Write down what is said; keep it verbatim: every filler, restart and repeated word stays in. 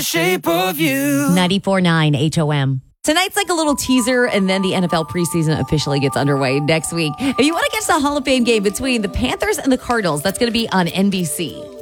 Shape of you. ninety-four point nine H O M. Tonight's like a little teaser, and then the N F L preseason officially gets underway next week. If you want to catch the Hall of Fame game between the Panthers and the Cardinals, that's going to be on N B C.